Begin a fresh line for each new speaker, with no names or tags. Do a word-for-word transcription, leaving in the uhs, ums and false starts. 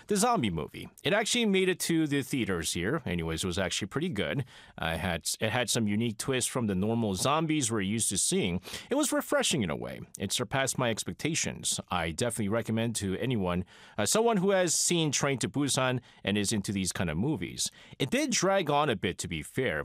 the zombie movie. It actually made it to the theaters here. Anyways, it was actually pretty good. Uh, it had it had some unique twists from the normal zombies we're used to seeing. It was refreshing in a way. It surpassed my expectations. I definitely recommend to anyone, uh, someone who has seen Train to Busan and is into these kind of movies. It did drag on a bit, to be fair,